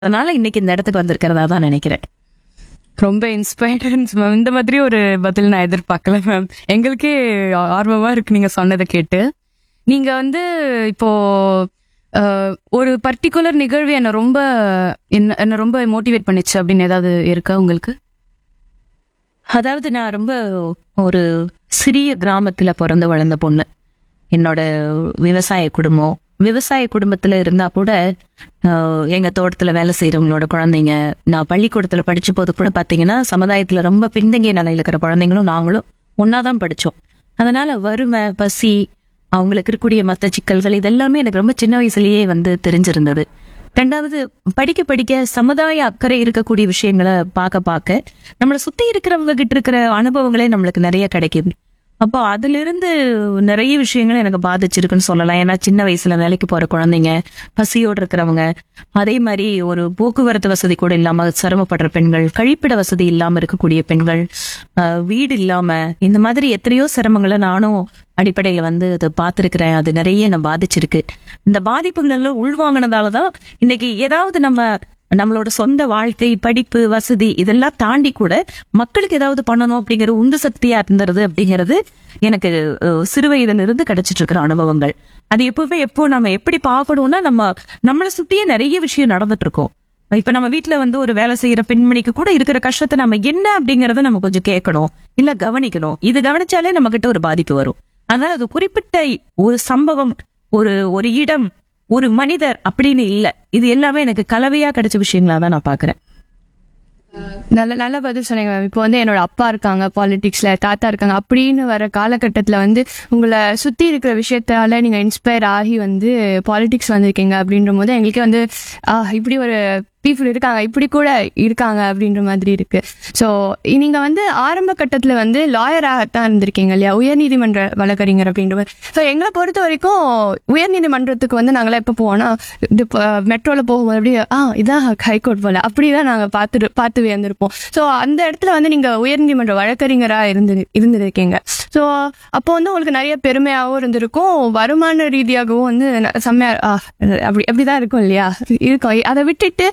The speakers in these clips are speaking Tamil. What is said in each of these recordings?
அதனால இன்னைக்கு இந்த இடத்துக்கு வந்திருக்கிறதா தான் நினைக்கிறேன். ரொம்ப இன்ஸ்பைரன்ஸ் மேம். இந்த மாதிரி ஒரு பதில் நான் எதிர்பார்க்கல மேம். எங்களுக்கே ஆர்வமா இருக்கு நீங்க சொன்னதை கேட்டு. நீங்க வந்து இப்போ ஒரு பர்டிகுலர் நிகழ்வு என்ன ரொம்ப மோட்டிவேட் பண்ணுச்சு அப்படின்னு ஏதாவது இருக்கா உங்களுக்கு? அதாவது நான் ரொம்ப ஒரு சிறிய கிராமத்துல பிறந்து வளர்ந்த பொண்ணு. என்னோட விவசாய குடும்பத்துல இருந்தா கூட எங்க தோட்டத்துல வேலை செய்யறவங்களோட குழந்தைங்க, நான் பள்ளிக்கூடத்துல படிச்ச போது கூட பாத்தீங்கன்னா சமுதாயத்துல ரொம்ப பின்தங்கிய நிலையில இருக்கிற குழந்தைங்களும் நாங்களும் ஒன்னாதான் படிச்சோம். அதனால வறுமை, பசி, அவங்களுக்கு இருக்கக்கூடிய மத்த சிக்கல்கள் இதெல்லாமே எனக்கு ரொம்ப சின்ன வயசுலயே வந்து தெரிஞ்சிருந்தது. ரெண்டாவது, படிக்க படிக்க சமுதாய அக்கறை இருக்கக்கூடிய விஷயங்களை பார்க்க நம்மளை சுத்தி இருக்கிறவங்க கிட்ட இருக்கிற அனுபவங்களே நம்மளுக்கு நிறைய கிடைக்குது. அப்போ அதுல இருந்து நிறைய விஷயங்கள் எனக்கு பாதிச்சிருக்குன்னு சொல்லலாம். ஏன்னா சின்ன வயசுல வேலைக்கு போற குழந்தைங்க, பசியோடு இருக்கிறவங்க, அதே மாதிரி ஒரு போக்குவரத்து வசதி கூட இல்லாம சிரமப்படுற பெண்கள், கழிப்பிட வசதி இல்லாம இருக்கக்கூடிய பெண்கள், வீடு இல்லாம, இந்த மாதிரி எத்தனையோ சிரமங்களை நானும் அடிப்படையில வந்து அதை பார்த்திருக்கிறேன். அது நிறைய என்ன பாதிச்சிருக்கு. இந்த பாதிப்புகள் எல்லாம் உள்வாங்கினதாலதான் இன்னைக்கு ஏதாவது நம்மளோட சொந்த வாழ்க்கை, படிப்பு, வசதி இதெல்லாம் தாண்டி கூட மக்களுக்கு ஏதாவது பண்ணணும் அப்படிங்கிற உந்து சக்தியா இருந்துருது அப்படிங்கிறது எனக்கு சிறு வயதுல இருந்து கிடைச்சிட்டு இருக்கிற அனுபவங்கள். அது எப்போ நம்ம எப்படி பார்க்கணும்னா, நம்மளை சுத்தியே நிறைய விஷயம் நடந்துட்டு இருக்கோம். இப்ப நம்ம வீட்டுல வந்து ஒரு வேலை செய்யற பெண்மணிக்கு கூட இருக்கிற கஷ்டத்தை நம்ம என்ன அப்படிங்கறத நம்ம கொஞ்சம் கேட்கணும், இல்ல கவனிக்கணும். இது கவனிச்சாலே நம்ம கிட்ட ஒரு பாதிப்பு வரும். அதனால அது குறிப்பிட்ட ஒரு சம்பவம், ஒரு இடம், ஒரு மனிதர் அப்படின்னு இல்ல, இது எல்லாமே எனக்கு கலவையா கிடைச்ச விஷயங்களா தான் நான் பாக்குறேன். நல்ல நல்ல பதில் சொன்னீங்க மேம். இப்போ வந்து என்னோட அப்பா இருக்காங்க பாலிடிக்ஸ்ல, தாத்தா இருக்காங்க அப்படின்னு வர காலகட்டத்துல வந்து உங்களை சுத்தி இருக்கிற விஷயத்தால நீங்க இன்ஸ்பயர் ஆகி வந்து பாலிடிக்ஸ் வந்திருக்கீங்க அப்படின்ற போது எங்களுக்கே வந்து இப்படி ஒரு பீப்புள் இருக்காங்க, இப்படி கூட இருக்காங்க அப்படின்ற மாதிரி இருக்கு. ஸோ நீங்க வந்து ஆரம்ப கட்டத்துல வந்து லாயராகத்தான் இருந்திருக்கீங்க இல்லையா, உயர்நீதிமன்ற வழக்கறிஞர் அப்படின்ற மாதிரி. ஸோ எங்களை பொறுத்த வரைக்கும் உயர்நீதிமன்றத்துக்கு வந்து நாங்களாம் எப்போ போவோம்னா, இது மெட்ரோல போகும்போது அப்படியே இதான் ஹைகோர்ட் போல அப்படிதான் நாங்க பார்த்து வியந்திருப்போம். ஸோ அந்த இடத்துல வந்து நீங்க உயர்நீதிமன்ற வழக்கறிஞரா இருந்திருக்கீங்க. ஸோ அப்போ வந்து உங்களுக்கு நிறைய பெருமையாகவும் இருந்திருக்கும், வருமான ரீதியாகவும் வந்து செம்மையா அப்படிதான் இருக்கும் இல்லையா, இருக்கும். அதை விட்டுட்டு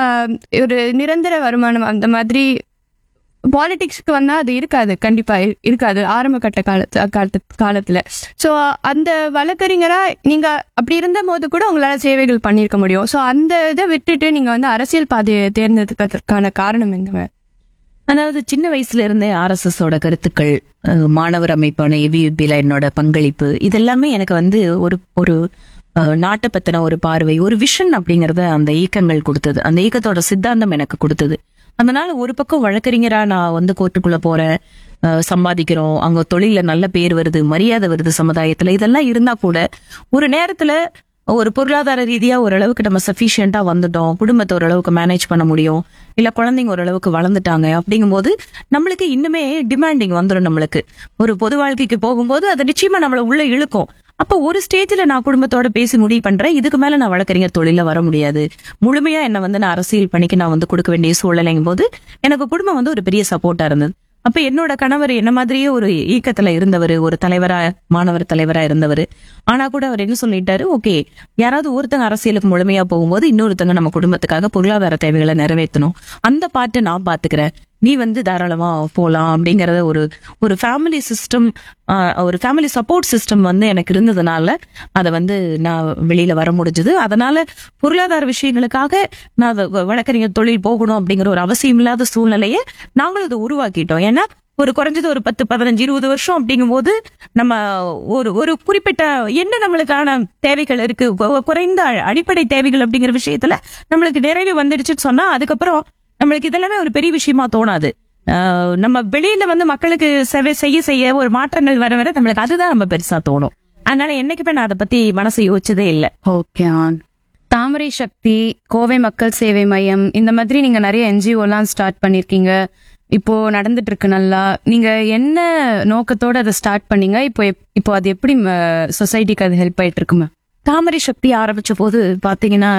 ஒரு நிரந்தர வருமானம் அந்த மாதிரி பாலிடிக்ஸ்க்கு வந்தா அது இருக்காது, கண்டிப்பா இருக்காது ஆரம்ப கட்ட காலத்துல. சோ அந்த வழக்கறிஞரா நீங்க அப்படி இருந்த போது கூட உங்களால சேவைகள் பண்ணிருக்க முடியும். சோ அந்த இதை விட்டுட்டு நீங்க வந்து அரசியல் பாதையை தேர்ந்தெடுக்கிறதுக்கான காரணம் என்ன? அதாவது சின்ன வயசுல இருந்தே RSSோட கருத்துக்கள், மாணவர் அமைப்பான ABVPல என்னோட பங்களிப்பு, இதெல்லாமே எனக்கு வந்து ஒரு நாட்டை பத்தின ஒரு பார்வை, ஒரு விஷன் அப்படிங்கறத அந்த இயக்கங்கள் கொடுத்தது. அந்த இயக்கத்தோட சித்தாந்தம் எனக்கு கொடுத்தது. அதனால ஒரு பக்கம் வழக்கறிஞரா நான் வந்து கோர்ட்டுக்குள்ள போறேன், சம்பாதிக்கிறோம், அங்க தொழில நல்ல பேர் வருது, மரியாதை வருது சமுதாயத்துல, இதெல்லாம் இருந்தா கூட ஒரு நேரத்துல ஒரு பொருளாதார ரீதியா ஓரளவுக்கு நம்ம சஃபிஷியண்டா வந்துட்டோம், குடும்பத்தை ஓரளவுக்கு மேனேஜ் பண்ண முடியும், இல்ல குழந்தைங்க ஓரளவுக்கு வளர்ந்துட்டாங்க அப்படிங்கும்போது நம்மளுக்கு இன்னுமே டிமாண்டிங் வந்துடும். நம்மளுக்கு ஒரு பொது வாழ்க்கைக்கு போகும்போது அது நிச்சயமா நம்மள உள்ள இழுக்கும். அப்ப ஒரு ஸ்டேஜ்ல நான் குடும்பத்தோட பேசி முடிவு பண்றேன், இதுக்கு மேல நான் வழக்கறிஞர் தொழில வர முடியாது, முழுமையா என்ன வந்து நான் அரசியல் பணிக்கு நான் வந்து கொடுக்க வேண்டிய சூழ்நிலைங்கும் போது எனக்கு குடும்பம் வந்து ஒரு பெரிய சப்போர்ட்டா இருந்தது. அப்ப என்னோட கணவர் என்ன மாதிரியே ஒரு இயக்கத்துல இருந்தவர், ஒரு மாணவர் தலைவரா இருந்தவர். ஆனா கூட அவர் என்ன சொல்லிட்டாரு, ஓகே, யாராவது ஒருத்தங்க அரசியலுக்கு முழுமையா போகும்போது இன்னொருத்தங்க நம்ம குடும்பத்துக்காக பொருளாதார தேவைகளை நிறைவேற்றணும், அந்த பாட்டை நான் பாத்துக்கிறேன், நீ வந்து தாராளமா போலாம் அப்படிங்கறத ஒரு ஃபேமிலி சிஸ்டம், ஒரு ஃபேமிலி சப்போர்ட் சிஸ்டம் வந்து எனக்கு இருந்ததுனால அதை வந்து நான் வெளியில வர முடிஞ்சது. அதனால பொருளாதார விஷயங்களுக்காக நான் வழக்கறிஞர் தொழில் போகணும் அப்படிங்கிற ஒரு அவசியம் இல்லாத சூழ்நிலையை நாங்களும் அதை உருவாக்கிட்டோம். ஏன்னா ஒரு குறைஞ்சது ஒரு 10, 15, 20 வருஷம் அப்படிங்கும் போது நம்ம ஒரு குறிப்பிட்ட என்ன நம்மளுக்கான தேவைகள் இருக்கு, குறைந்த அடிப்படை தேவைகள் அப்படிங்கிற விஷயத்துல நம்மளுக்கு நிறைவு வந்துடுச்சுன்னு சொன்னா அதுக்கப்புறம் நம்மளுக்கு இதெல்லாமே ஒரு பெரிய விஷயமா தோணாது. நம்ம வெளியில வந்து மக்களுக்கு சேவை செய்ய ஒரு மாற்றங்கள் வர நம்மளுக்கு அதுதான் நம்ம பெருசா தோணும். அதனால என்னைக்குமே நான் அதை பத்தி மனசை யோசிச்சதே இல்லை. ஓகே. தாமரை சக்தி, கோவை மக்கள் சேவை மையம், இந்த மாதிரி நீங்க நிறைய NGO எல்லாம் ஸ்டார்ட் பண்ணிருக்கீங்க, இப்போ நடந்துட்டு இருக்கு நல்லா. நீங்க என்ன நோக்கத்தோட அதை ஸ்டார்ட் பண்ணீங்க? இப்போ அது எப்படி சொசைட்டிக்கு அது ஹெல்ப் ஆயிட்டு இருக்குமா? தாமரை சக்தி ஆரம்பிச்ச போது பாத்தீங்கன்னா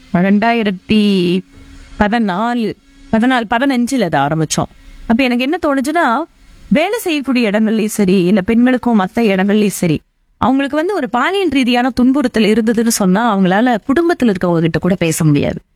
2015 அதை ஆரம்பிச்சோம். அப்ப எனக்கு என்ன தோணுச்சுன்னா, வேலை செய்யக்கூடிய இடங்கள்லயும் சரி, இல்ல பெண்களுக்கும் மத்த இடங்கள்லயும் சரி, அவங்களுக்கு வந்து ஒரு பாலியல் ரீதியான துன்புறுத்தல் இருந்ததுன்னு சொன்னா அவங்களால குடும்பத்துல இருக்கவங்க கிட்ட கூட பேச முடியாது.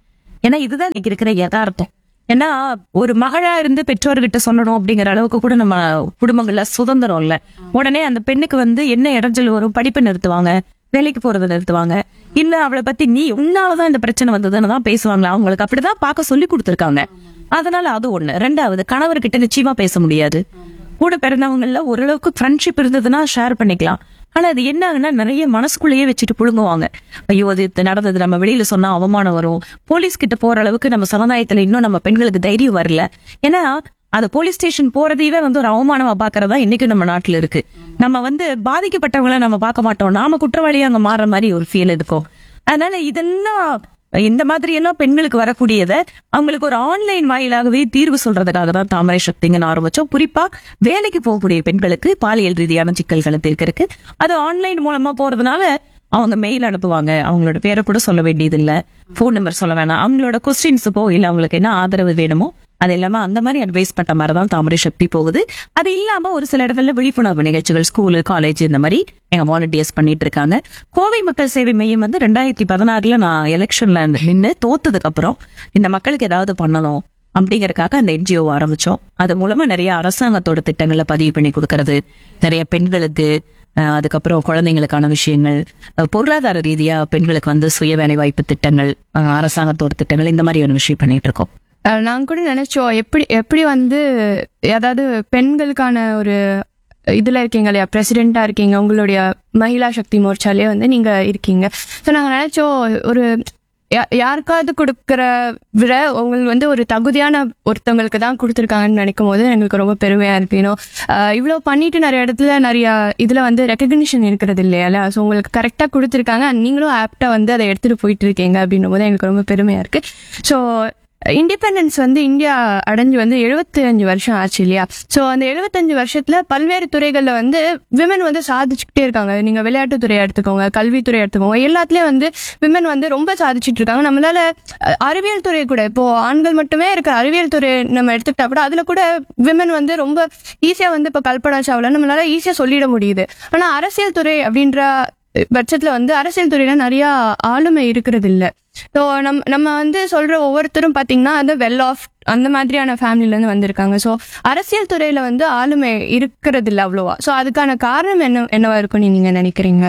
ஏன்னா இதுதான் இன்னைக்கு இருக்கிற யதார்த்தம். ஏன்னா ஒரு மகளா இருந்து பெற்றோர்கிட்ட சொல்லணும் அப்படிங்கிற அளவுக்கு கூட நம்ம குடும்பங்கள்ல சுதந்திரம் இல்ல. உடனே அந்த பெண்ணுக்கு வந்து என்ன இடைஞ்சல் வரும், படிப்பை நிறுத்துவாங்க, வேலைக்கு போறதை நிறுத்துவாங்க, இல்ல அவளை பத்தி நீ உன்னாலதான் இந்த பிரச்சனை வந்ததுன்னு தான் பேசுவாங்க. அவங்களுக்கு அப்படிதான் பார்க்க சொல்லி கொடுத்துருக்காங்க. அதனால அது ஒண்ணு. ரெண்டாவது, கணவர்கிட்ட நிச்சயமா பேச முடியாது. கூட பிறந்தவங்கல ஓரளவுக்கு ஃப்ரெண்ட்ஷிப் இருந்ததுன்னா ஷேர் பண்ணிக்கலாம். ஆனா அது என்ன ஆகுன்னா நிறைய மனசுக்குள்ளேயே வச்சுட்டு புழுங்குவாங்க. ஐயோ அது நடந்தது, நம்ம வெளியில சொன்னா அவமானம் வரும். போலீஸ் கிட்ட போற அளவுக்கு நம்ம சமுதாயத்துல இன்னும் நம்ம பெண்களுக்கு தைரியம் வரல. ஏன்னா அது போலீஸ் ஸ்டேஷன் போறதையே வந்து ஒரு அவமானமா பாக்குறதா இன்னைக்கு நம்ம நாட்டுல இருக்கு. நம்ம வந்து பாதிக்கப்பட்டவங்கள நம்ம பார்க்க மாட்டோம், நாம குற்றவாளியா அங்க மாறுற மாதிரி ஒரு ஃபீல் இருக்கும். அதனால இதெல்லாம் இந்த மாதிரி எல்லாம் பெண்களுக்கு வரக்கூடியதை அவங்களுக்கு ஒரு ஆன்லைன் வாயிலாகவே தீர்வு சொல்றதுக்காக தான் தாமரை சக்திங்கன்னு ஆரம்பிச்சோம். குறிப்பா வேலைக்கு போகக்கூடிய பெண்களுக்கு பாலியல் ரீதியான சிக்கல்களை தீர்க்கறதுக்கு அது ஆன்லைன் மூலமா போறதுனால அவங்க மெயில் அனுப்புவாங்க. அவங்களோட பேரை கூட சொல்ல வேண்டியது இல்ல, போன் நம்பர் சொல்ல வேணாம், அவங்களோட கொஸ்டின்ஸுக்கோ இல்ல அவங்களுக்கு என்ன ஆதரவு வேணுமோ அது இல்லாம அந்த மாதிரி அட்வைஸ் பண்ற மாதிரிதான் தாமரை சக்தி போகுது. அது இல்லாம ஒரு சில இடத்துல விழிப்புணர்வு நிகழ்ச்சிகள் ஸ்கூலு காலேஜ் இந்த மாதிரி எங்க வாலண்டியர்ஸ் பண்ணிட்டு இருக்காங்க. கோவை மக்கள் சேவை மையம் வந்து 2016 நான் எலெக்ஷன்ல நின்று தோத்ததுக்கு அப்புறம் இந்த மக்களுக்கு ஏதாவது பண்ணணும் அப்படிங்கறதுக்காக அந்த என்ஜிஓ ஆரம்பிச்சோம். அது மூலமா நிறைய அரசாங்கத்தோட திட்டங்களை பதிவு பண்ணி கொடுக்கறது, நிறைய பெண்களுக்கு அதுக்கப்புறம் குழந்தைங்களுக்கான விஷயங்கள், பொருளாதார ரீதியா பெண்களுக்கு வந்து சுய வேலை வாய்ப்பு திட்டங்கள், அரசாங்கத்தோட திட்டங்கள், இந்த மாதிரி ஒரு விஷயம் பண்ணிட்டு இருக்கோம். நாங்க கூட நினைச்சோம் எப்படி எப்படி வந்து அதாவது பெண்களுக்கான ஒரு இதுல இருக்கீங்க இல்லையா, பிரசிடென்டா இருக்கீங்க, உங்களுடைய மகிழா சக்தி மோர்ச்சாலே வந்து நீங்க இருக்கீங்க. ஸோ நாங்க நினைச்சோம் ஒரு யாருக்காவது கொடுக்கற விட உங்களுக்கு வந்து ஒரு தகுதியான ஒருத்தவங்களுக்கு தான் கொடுத்துருக்காங்கன்னு நினைக்கும் போது எங்களுக்கு ரொம்ப பெருமையா இருக்கு. இவ்வளவு பண்ணிட்டு நிறைய இடத்துல நிறைய இதுல வந்து ரெகக்னிஷன் இருக்கிறது இல்லையா, ஸோ உங்களுக்கு கரெக்டா கொடுத்துருக்காங்க, நீங்களும் ஆப்டா வந்து அதை எடுத்துட்டு போயிட்டு இருக்கீங்க அப்படின்னும் போது எங்களுக்கு ரொம்ப பெருமையா இருக்கு. ஸோ இண்டிபெண்டன்ஸ் வந்து இந்தியா அடைஞ்சு வந்து 75 வருஷம் ஆச்சு இல்லையா. ஸோ அந்த 75 வருஷத்துல பல்வேறு துறைகள்ல வந்து விமன் வந்து சாதிச்சுக்கிட்டே இருக்காங்க. நீங்க விளையாட்டுத்துறை எடுத்துக்கோங்க, கல்வித்துறை எடுத்துக்கோங்க, எல்லாத்துலயும் வந்து விமன் வந்து ரொம்ப சாதிச்சுட்டு இருக்காங்க. நம்மளால அறிவியல் துறை கூட, இப்போ ஆண்கள் மட்டுமே இருக்க அறிவியல் துறை நம்ம எடுத்துக்கிட்டா கூட அதுல கூட விமன் வந்து ரொம்ப ஈஸியா வந்து இப்போ கல்பனா சாவ்லா நம்மளால ஈஸியா சொல்லிட முடியுது. ஆனா அரசியல் துறை அப்படின்ற பட்சத்துல வந்து அரசியல் துறையில நிறைய ஆளுமை இருக்கிறது இல்ல. ஸோ நம்ம வந்து சொல்ற ஒவ்வொருத்தரும் பாத்தீங்கன்னா அது வெல் ஆஃப் அந்த மாதிரியான ஃபேமிலில இருந்து வந்திருக்காங்க. ஸோ அரசியல் துறையில வந்து ஆளுமை இருக்கிறது இல்ல அவ்வளவா. ஸோ அதுக்கான காரணம் என்னவா இருக்கும்னு நீங்க நினைக்கிறீங்க?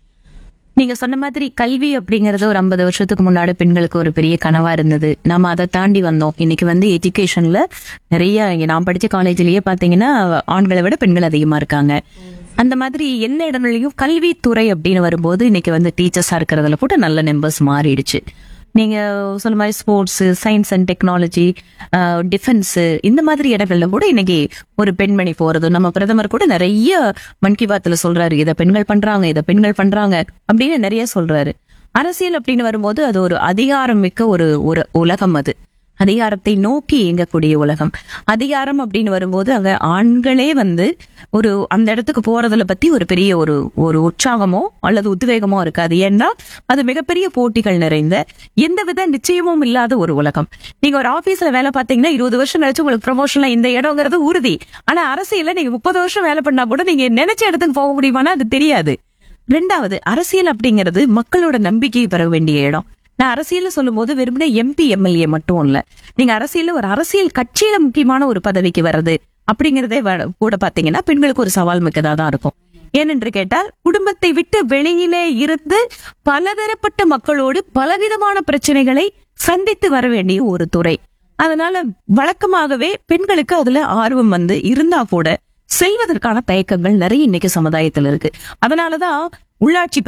நீங்க சொன்ன மாதிரி கல்வி அப்படிங்கறது ஒரு 50 வருஷத்துக்கு முன்னாடி பெண்களுக்கு ஒரு பெரிய கனவா இருந்தது. நம்ம அதை தாண்டி வந்தோம். இன்னைக்கு வந்து எஜுகேஷன்ல நிறைய, இங்க நான் படிச்ச காலேஜ்லயே பாத்தீங்கன்னா ஆண்களை விட பெண்கள் அதிகமா இருக்காங்க. அந்த மாதிரி எல்லா இடங்களையும் கல்வித்துறை அப்படின்னு வரும்போது இன்னைக்கு வந்து டீச்சர்ஸா இருக்கிறதுல கூட நல்ல நம்பர்ஸ் மாறிடுச்சு. நீங்க சொன்ன மாதிரி sports, science and technology, defence, இந்த மாதிரி இடங்கள்ல கூட இன்னைக்கு ஒரு பெண்மணி போறது. நம்ம பிரதமர் கூட நிறைய மன் கி பாத்ல சொல்றாரு, இதை பெண்கள் பண்றாங்க, இதை பெண்கள் பண்றாங்க அப்படின்னு நிறைய சொல்றாரு. அரசியல் அப்படின்னு வரும்போது அது ஒரு அதிகாரம் மிக்க ஒரு உலகம். அது அதிகாரத்தை நோக்கி இயங்கக்கூடிய உலகம். அதிகாரம் அப்படின்னு வரும்போது அங்க ஆண்களே வந்து ஒரு அந்த இடத்துக்கு போறதுல பத்தி ஒரு பெரிய ஒரு உற்சாகமோ அல்லது உத்வேகமோ இருக்காது. ஏன்னா அது மிகப்பெரிய போட்டிகள் நிறைந்த, எந்தவித நிச்சயமும் இல்லாத ஒரு உலகம். நீங்க ஒரு ஆபீஸ்ல வேலை பார்த்தீங்கன்னா 20 வருஷம் கழிச்சு உங்களுக்கு ப்ரமோஷன்ல இந்த இடங்கிறது உறுதி. ஆனா அரசியல்ல நீங்க 30 வருஷம் வேலை பண்ணா கூட நீங்க நினைச்ச இடத்துக்கு போக முடியுமானா அது தெரியாது. ரெண்டாவது, அரசியல் அப்படிங்கிறது மக்களோட நம்பிக்கையை பெற வேண்டிய இடம். நான் அரசியல் சொல்லும் போது வெறுமனே MP MLA மட்டும் இல்ல, நீங்க அரசியல் ஒரு அரசியல் கட்சியில முக்கியமான ஒரு பதவிக்கு வர்றது அப்படிங்கறதே கூட பாத்தீங்கன்னா பெண்களுக்கு ஒரு சவால் மிக்கதா தான் இருக்கும். ஏனென்று கேட்டால் குடும்பத்தை விட்டு வெளியிலே இருந்து பலதரப்பட்ட மக்களோடு பலவிதமான பிரச்சனைகளை சந்தித்து வர வேண்டிய ஒரு துறை. அதனால வழக்கமாகவே பெண்களுக்கு அதுல ஆர்வம் வந்து இருந்தா கூட செல்வதற்கான தயக்கங்கள் நிறைய இன்னைக்கு சமுதாயத்துல இருக்கு. அதனாலதான் உள்ளாட்சி